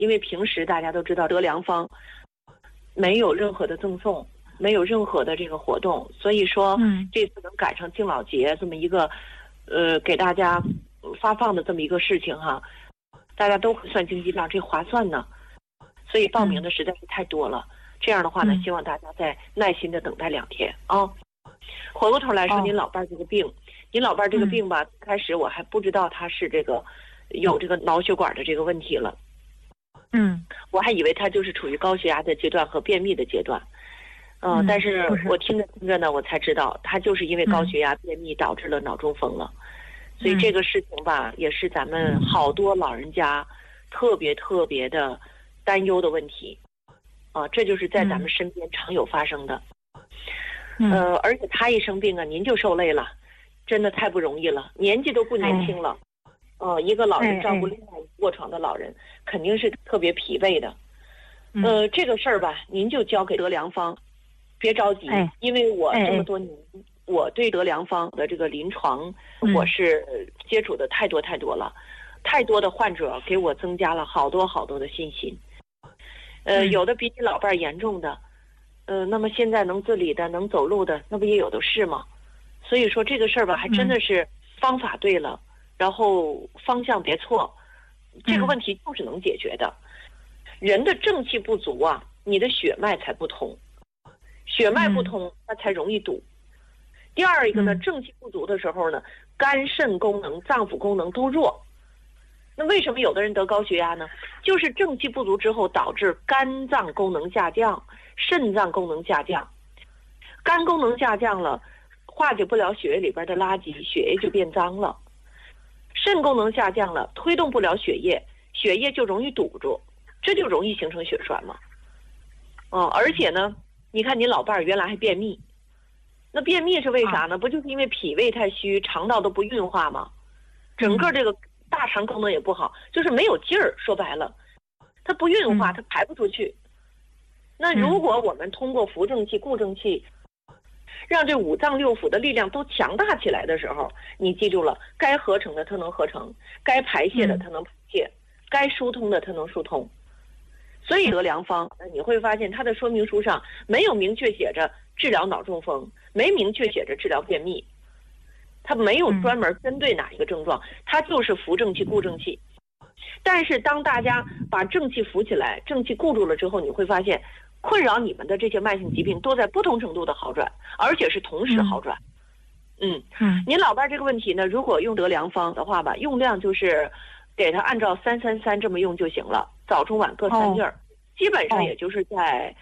因为平时大家都知道德良方没有任何的赠送，没有任何的这个活动，所以说这次能赶上敬老节这么一个给大家发放的这么一个事情哈，大家都会算经济账，这划算呢，所以报名的实在是太多了。这样的话呢，希望大家再耐心的等待2天啊。回过头来说，您老伴这个病，您老伴这个病吧，开始我还不知道他是这个有这个脑血管的这个问题了，我还以为他就是处于高血压的阶段和便秘的阶段，但是我听着呢，我才知道他就是因为高血压便秘导致了脑中风了，所以这个事情吧，也是咱们好多老人家特别的担忧的问题，这就是在咱们身边常有发生的。而且他一生病啊，您就受累了，真的太不容易了，年纪都不年轻了，一个老人照顾另外一个卧床的老人，肯定是特别疲惫的。这个事儿吧，您就交给德良方，别着急，因为我这么多年，我对德良方的这个临床，我是接触的太多了，太多的患者给我增加了好多的信心。有的比你老伴严重的。那么现在能自理的、能走路的，那不也有的是吗？所以说这个事儿吧，还真的是方法对了，然后方向别错，这个问题就是能解决的。人的正气不足啊，你的血脉才不通，血脉不通，它才容易堵。第二一个呢，正气不足的时候呢，肝肾功能、脏腑功能都弱。那为什么有的人得高血压呢？就是正气不足之后导致肝脏功能下降，肾脏功能下降，肝功能下降了，化解不了血液里边的垃圾，血液就变脏了；肾功能下降了，推动不了血液，血液就容易堵住，这就容易形成血栓嘛。而且呢，你看您老伴儿原来还便秘，那便秘是为啥呢？不就是因为脾胃太虚，肠道都不运化吗？整个这个大肠功能也不好，就是没有劲儿，说白了，它不运化，它排不出去。那如果我们通过扶正气、固正气，让这五脏六腑的力量都强大起来的时候，你记住了，该合成的它能合成，该排泄的它能排泄，该疏通的它能疏通。所以德良方，你会发现它的说明书上没有明确写着治疗脑中风，没明确写着治疗便秘，它没有专门针对哪一个症状，它就是扶正气、固正气。但是当大家把正气扶起来，正气固住了之后，你会发现困扰你们的这些慢性疾病都在不同程度的好转，而且是同时好转。您老伴这个问题呢，如果用德良方的话吧，用量就是给他按照333这么用就行了，早中晚各3粒儿，基本上也就是在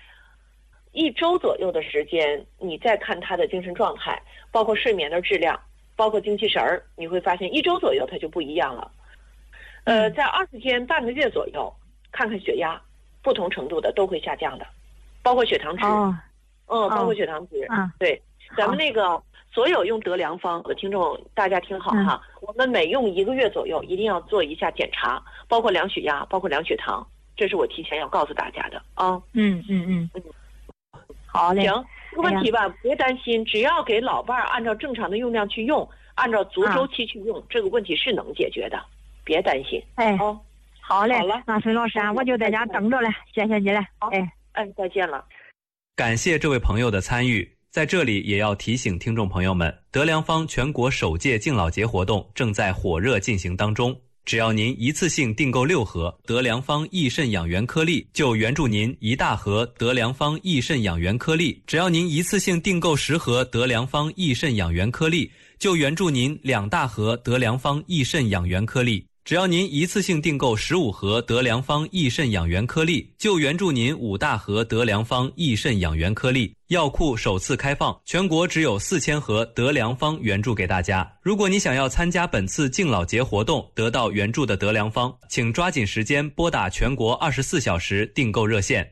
1周左右的时间，你再看他的精神状态，包括睡眠的质量，包括精气神儿，你会发现1周左右它就不一样了。在20天半个月左右，看看血压，不同程度的都会下降的，包括血糖值，包括血糖值。对，咱们那个所有用德良方的听众，大家听好哈，我们每用1个月左右，一定要做一下检查，包括量血压，包括量血糖，这是我提前要告诉大家的啊。 好嘞。 行，这个问题吧，别担心，只要给老伴儿按照正常的用量去用，按照足周期去用，这个问题是能解决的，别担心。 好嘞。 好了， 那孙老师啊，我就在家等着了，谢谢你了。 再见了。 感谢这位朋友的参与。在这里也要提醒听众朋友们，德良方全国首届敬老节活动正在火热进行当中。只要您一次性订购6盒德良方益肾养元颗粒，就援助您1大盒德良方益肾养元颗粒；只要您一次性订购10盒德良方益肾养元颗粒，就援助您2大盒德良方益肾养元颗粒；只要您一次性订购15盒德良方益肾养元颗粒，就援助您5大盒德良方益肾养元颗粒。药库首次开放，全国只有4000盒德良方援助给大家。如果你想要参加本次敬老节活动，得到援助的德良方，请抓紧时间拨打全国24小时订购热线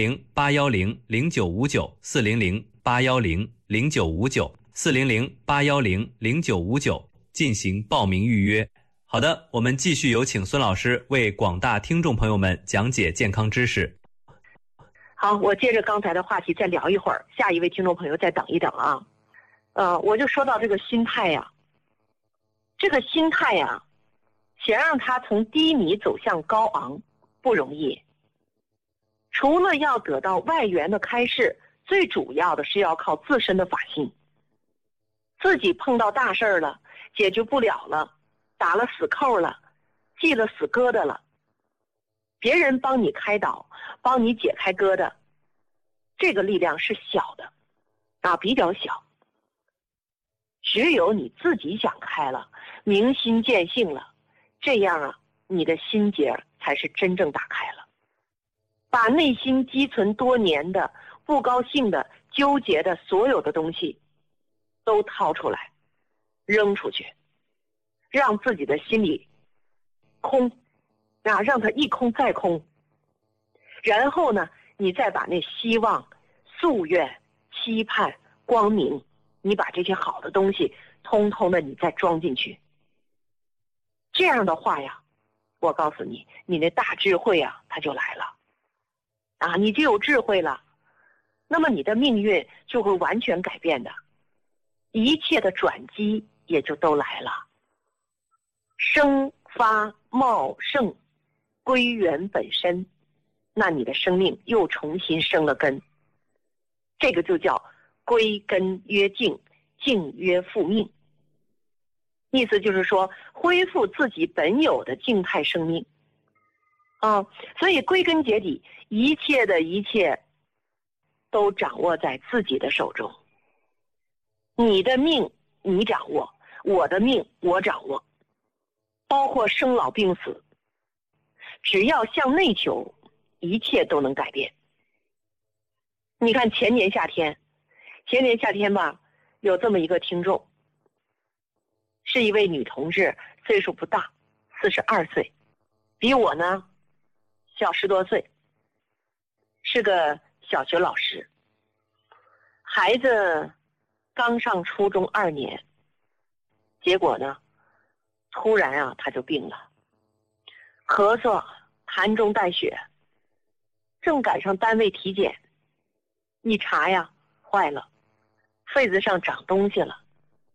400-810-0959，400-810-0959，400-810-0959进行报名预约。好的，我们继续有请孙老师为广大听众朋友们讲解健康知识。 好，我接着刚才的话题再聊一会儿，下一位听众朋友再等一等啊。我就说到这个心态呀，想让它从低迷走向高昂， 不容易。除了要得到外援的开示，最主要的是要靠自身的法心。自己碰到大事儿了，解决不了了，打了死扣了，系了死疙瘩了，别人帮你开导，帮你解开疙瘩，这个力量是小的比较小。只有你自己想开了，明心见性了，这样你的心结才是真正打开了。把内心积存多年的不高兴的纠结的所有的东西都掏出来扔出去，让自己的心里空让它一空再空。然后呢，你再把那希望、夙愿、期盼、光明，你把这些好的东西通通的你再装进去。这样的话呀，我告诉你，你那大智慧它就来了你就有智慧了，那么你的命运就会完全改变的，一切的转机也就都来了。生发茂盛，归元本身，那你的生命又重新生了根。这个就叫归根曰静，静曰复命。意思就是说，恢复自己本有的静态生命所以归根结底，一切的一切都掌握在自己的手中。你的命你掌握，我的命我掌握，包括生老病死，只要向内求，一切都能改变。你看前年夏天吧，有这么一个听众，是一位女同志，岁数不大，42岁，比我呢小10多岁，是个小学老师，孩子刚上初中2年，结果呢突然他就病了，咳嗽，痰中带血，正赶上单位体检，一查坏了，肺子上长东西了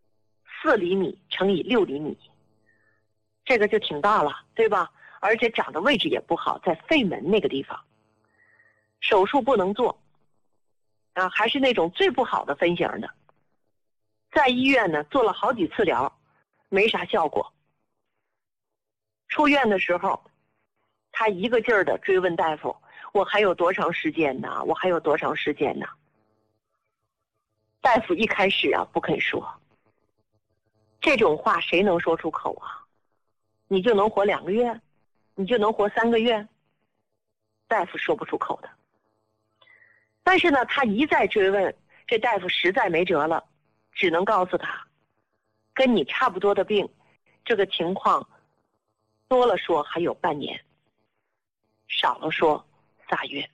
，4厘米乘以6厘米，这个就挺大了，对吧？而且长的位置也不好，在肺门那个地方，手术不能做还是那种最不好的分型的。在医院呢做了好几次疗，没啥效果。出院的时候，他一个劲儿的追问大夫，我还有多长时间呢？我还有多长时间呢？大夫一开始不肯说，这种话谁能说出口你就能活2个月？你就能活3个月？大夫说不出口的。但是呢，他一再追问，这大夫实在没辙了，只能告诉他，跟你差不多的病，这个情况多了说还有半年，少了说3月。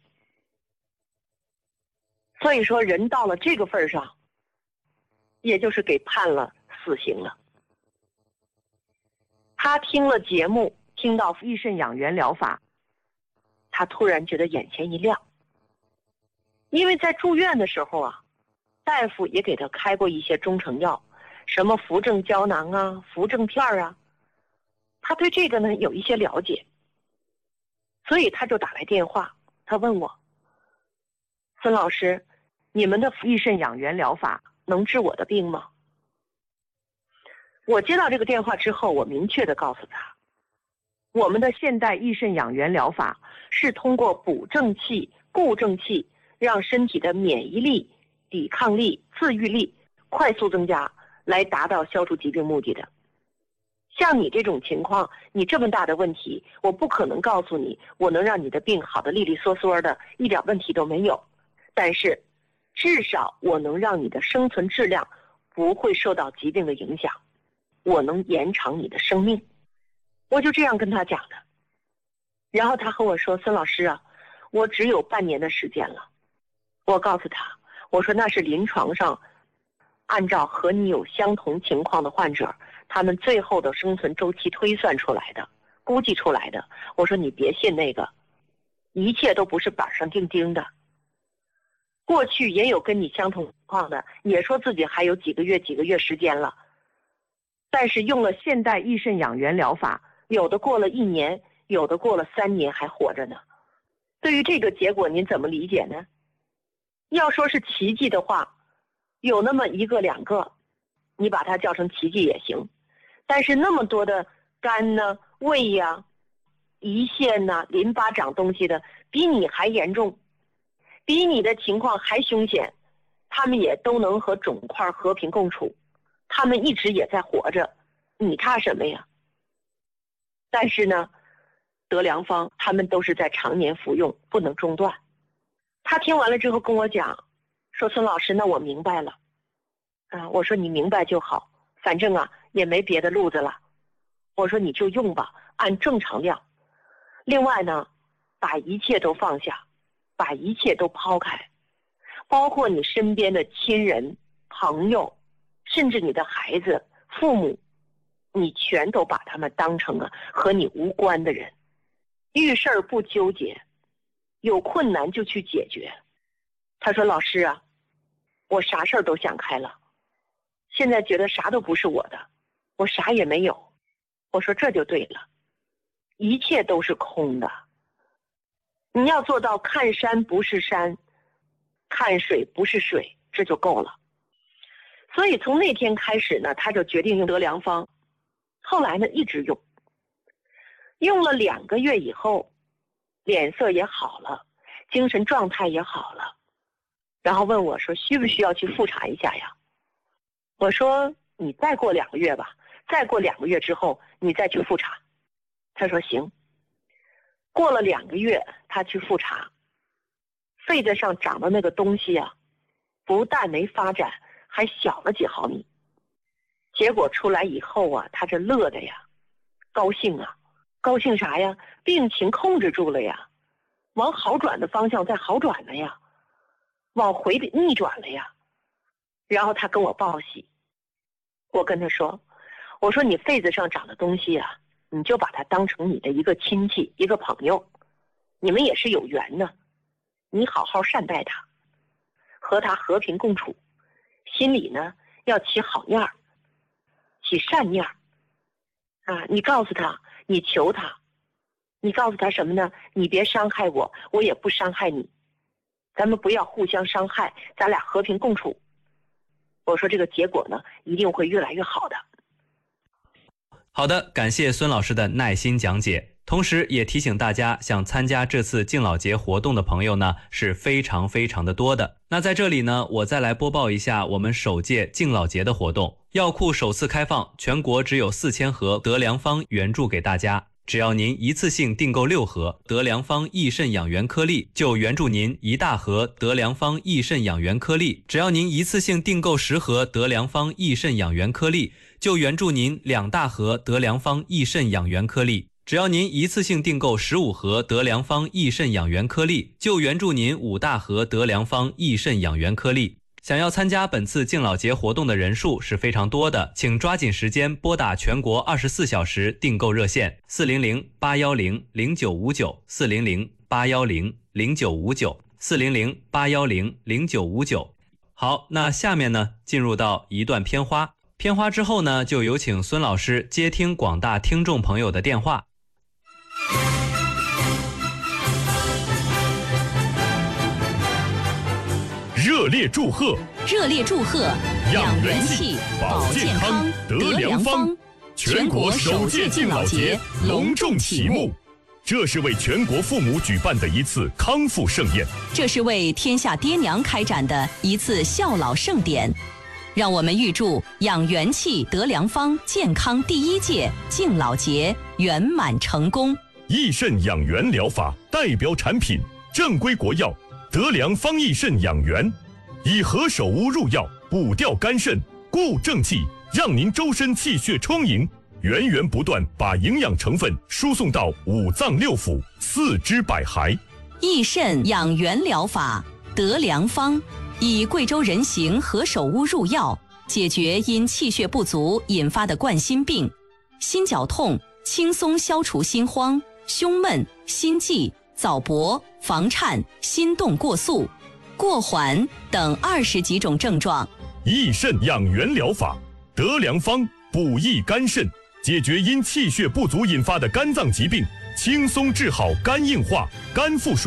所以说人到了这个份上，也就是给判了死刑了。他听了节目，听到益肾养元疗法，他突然觉得眼前一亮。因为在住院的时候大夫也给他开过一些中成药，什么扶正胶囊扶正片他对这个呢有一些了解，所以他就打来电话，他问我，孙老师，你们的益肾养元疗法能治我的病吗？我接到这个电话之后，我明确地告诉他，我们的现代益肾养元疗法是通过补正气、固正气，让身体的免疫力、抵抗力、自愈力快速增加，来达到消除疾病目的的。像你这种情况，你这么大的问题，我不可能告诉你我能让你的病好得利利索索的，一点问题都没有，但是至少我能让你的生存质量不会受到疾病的影响，我能延长你的生命。我就这样跟他讲的。然后他和我说，孙老师我只有半年的时间了。我告诉他，我说那是临床上按照和你有相同情况的患者，他们最后的生存周期推算出来的，估计出来的。我说你别信那个，一切都不是板上钉钉的。过去也有跟你相同情况的，也说自己还有几个月时间了，但是用了现代益肾养元疗法，有的过了1年， 有的过了3年还活着呢。对于这个结果您怎么理解呢？要说是奇迹的话，有那么1个2个，你把它叫成奇迹也行。但是那么多的肝呢、胃呀、胰腺呐、淋巴长东西的，比你还严重，比你的情况还凶险，他们也都能和肿块和平共处，他们一直也在活着，你怕什么呀？但是呢，得良方他们都是在常年服用，不能中断。他听完了之后跟我讲说，孙老师，那我明白了。我说你明白就好，反正也没别的路子了。我说你就用吧，按正常量。另外呢，把一切都放下，把一切都抛开，包括你身边的亲人、朋友，甚至你的孩子、父母，你全都把他们当成和你无关的人。遇事儿不纠结，有困难就去解决。他说，老师啊，我啥事儿都想开了，现在觉得啥都不是我的，我啥也没有。我说这就对了，一切都是空的。你要做到看山不是山，看水不是水，这就够了。所以从那天开始呢，他就决定用得良方。后来呢，一直用，用了2个月以后，脸色也好了，精神状态也好了，然后问我说，需不需要去复查一下呀？我说你再过2个月吧，再过2个月之后你再去复查。他说行。过了2个月，他去复查，肺子上长的那个东西不但没发展，还小了几毫米。结果出来以后他这乐的呀，高兴高兴啥呀？病情控制住了呀，往好转的方向在好转了呀，往回逆转了呀。然后他跟我报喜，我跟他说，我说你肺子上长的东西你就把它当成你的一个亲戚、一个朋友，你们也是有缘的，你好好善待他，和他和平共处，心里呢要起好念儿，起善念儿你告诉他，你求他，你告诉他什么呢？你别伤害我，我也不伤害你，咱们不要互相伤害，咱俩和平共处。我说这个结果呢，一定会越来越好的。 好的，感谢孙老师的耐心讲解，同时也提醒大家，想参加这次敬老节活动的朋友呢是非常非常的多的。那在这里呢，我再来播报一下我们首届敬老节的活动。药库首次开放，全国只有4000盒得良方援助给大家，只要您一次性订购6盒得良方益肾养元颗粒，就援助您1大盒得良方益肾养元颗粒；只要您一次性订购10盒得良方益肾养元颗粒，就援助您2大盒得良方益肾养元颗粒；只要您一次性订购15盒得良方益肾养元颗粒，就援助您5大盒得良方益肾养元颗粒。想要参加本次敬老节活动的人数是非常多的，请抓紧时间拨打全国24小时订购热线400-810-0959 400-810-0959 400-810-0959。好，那下面呢，进入到一段片花。片花之后呢，就有请孙老师接听广大听众朋友的电话。 热烈祝贺！ 热烈祝贺！养元气，保健康，得良方，全国首届敬老节隆重启幕。 这是为全国父母举办的一次康复盛宴， 这是为天下爹娘开展的一次孝老盛典。让我们预祝养元气得良方健康第1届敬老节圆满成功。 益肾养元疗法代表产品，正规国药得良方益肾养元，以何首乌入药补调肝肾，固正气，让您周身气血充盈，源源不断把营养成分输送到5脏6腑、4肢百骸。 益肾养元疗法得良方，以贵州人形何首乌入药，解决因气血不足引发的冠心病、心绞痛，轻松消除心慌、胸闷、心悸、早搏、房颤、心动过速、过缓等20几种症状。 益肾养元疗法得良方补益肝肾，解决因气血不足引发的肝脏疾病， 轻松治好肝硬化、肝腹水。